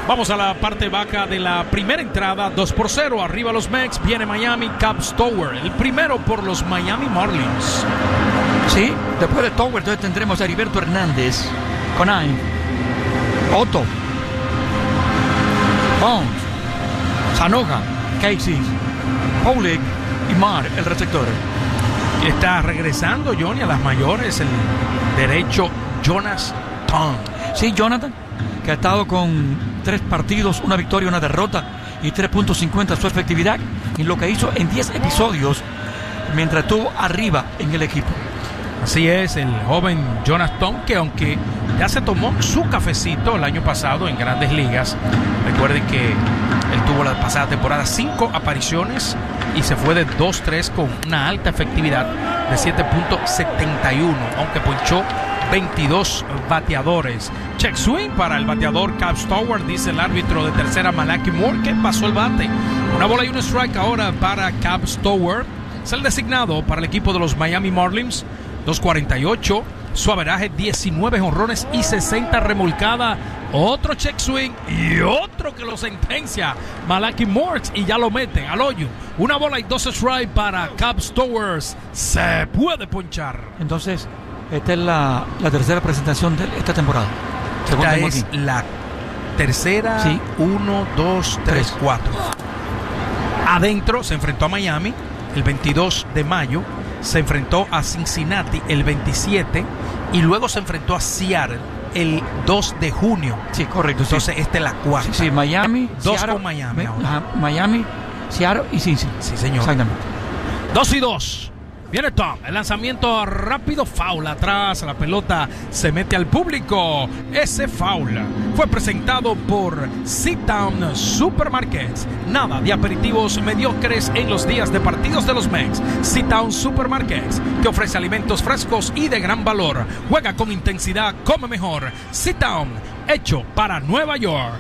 Vamos a la parte baja de la primera entrada, 2-0, arriba los Mex, viene Miami, Cubs Tower, el primero por los Miami Marlins. Sí, después de Tower entonces tendremos a Heriberto Hernández, Conine, Otto, Bones, Sanoja, Casey, Paulik y Mar, el receptor. Está regresando Johnny a las mayores, el derecho Jonas Tong. Sí, Jonathan, que ha estado con 3 partidos, una victoria, una derrota y 3.50 su efectividad en lo que hizo en 10 episodios mientras estuvo arriba en el equipo. Así es, el joven Jonas Tong, que aunque ya se tomó su cafecito el año pasado en Grandes Ligas, recuerden que él tuvo la pasada temporada 5 apariciones y se fue de 2-3 con una alta efectividad de 7.71, aunque ponchó 22 bateadores. Check swing para el bateador Cubs Tower, dice el árbitro de tercera Malachi Moore, que pasó el bate. Una bola y un strike ahora para Cubs Tower. Es el designado para el equipo de los Miami Marlins. 2.48, su averaje 19 jonrones y 60 remolcada. Otro check swing y otro que lo sentencia Malachi Moore y ya lo meten al hoyo. Una bola y 2 strike para Cubs Towers. Se puede ponchar. Entonces, esta es la tercera presentación de esta temporada. Esta es la tercera. Sí. 1, 2, 3, 4. Adentro se enfrentó a Miami el 22 de mayo. Se enfrentó a Cincinnati el 27 y luego se enfrentó a Seattle el 2 de junio. Sí, correcto. Entonces, esta es la cuarta. Sí, Miami. 2 Seattle, con Miami ahora. Ajá, Miami, Seattle y Cincinnati. Sí, señor. Exactamente. 2-2. Viene Tom, el lanzamiento rápido, foul atrás, la pelota se mete al público. Ese foul fue presentado por Sit-Down Supermarkets. Nada de aperitivos mediocres en los días de partidos de los Mex. Sit-Down Supermarkets, que ofrece alimentos frescos y de gran valor. Juega con intensidad, come mejor. Sit-Down, hecho para Nueva York.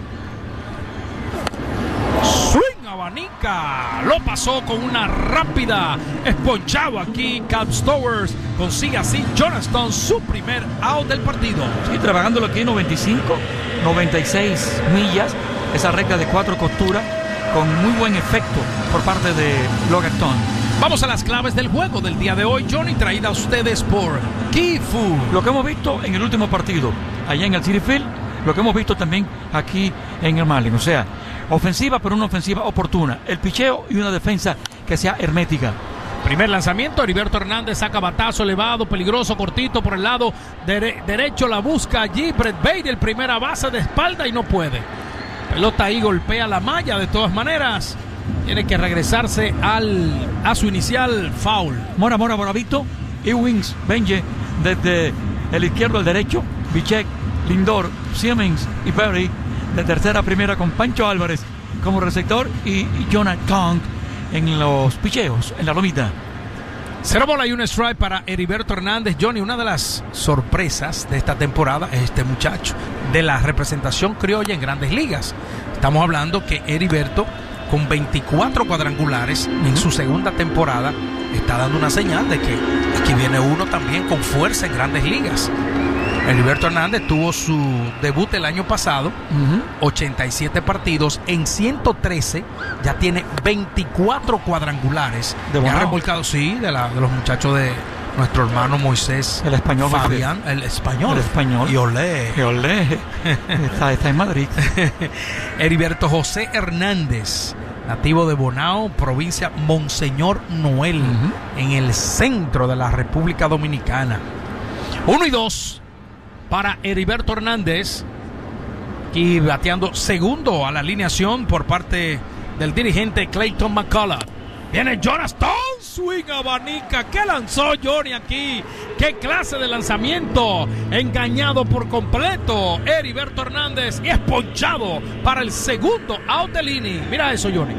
Swing abanica, lo pasó con una rápida, esponchado aquí. Cubs Towers consigue así Jonathan su primer out del partido. Sí, trabajándolo aquí 95, 96 millas, esa recta de 4 costuras con muy buen efecto por parte de Logan Tong. Vamos a las claves del juego del día de hoy, Johnny, traída a ustedes por Key Food. Lo que hemos visto en el último partido allá en el Citi Field, lo que hemos visto también aquí en el Marlin, o sea, ofensiva, pero una ofensiva oportuna. El picheo y una defensa que sea hermética. Primer lanzamiento, Heriberto Hernández saca batazo elevado, peligroso, cortito por el lado derecho. La busca allí Brett Baty, el primera base de espalda y no puede. Pelota ahí golpea la malla de todas maneras. Tiene que regresarse a su inicial foul. Mora, Moravito, Ewings, Benje desde el izquierdo al derecho. Bichek, Lindor, Siemens y Perry de tercera a primera con Pancho Álvarez como receptor y Jonathan Tong en los picheos, en la lomita. 0 bola y un strike para Heriberto Hernández. Johnny, una de las sorpresas de esta temporada es este muchacho de la representación criolla en Grandes Ligas. Estamos hablando que Heriberto, con 24 cuadrangulares en su segunda temporada, está dando una señal de que aquí viene uno también con fuerza en Grandes Ligas. Heriberto Hernández tuvo su debut el año pasado, 87 partidos, en 113 ya tiene 24 cuadrangulares. Ya remolcado, sí, de los muchachos de nuestro hermano Moisés. El español Fabián, el español. Y olé. Está en Madrid. Heriberto José Hernández, nativo de Bonao, provincia Monseñor Noel, en el centro de la República Dominicana. 1-2 para Heriberto Hernández, y bateando segundo a la alineación por parte del dirigente Clayton McCullough. Viene Jonas Tong, swing abanica. ¿Qué lanzó Johnny aquí? ¿Qué clase de lanzamiento? Engañado por completo Heriberto Hernández y es ponchado para el segundo out del inning. Mira eso, Johnny.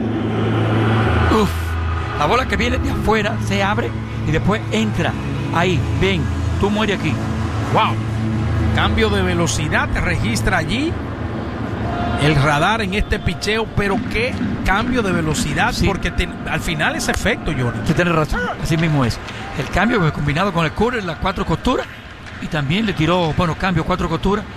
La bola que viene de afuera se abre y después entra ahí. Bien, tú mueres aquí. Wow. Cambio de velocidad registra allí el radar en este picheo, pero qué cambio de velocidad, sí. Porque al final ese efecto, Johnny. Tú tienes razón, así mismo es. El cambio combinado con el curve, las 4 costuras, y también le tiró, cambio 4 costuras,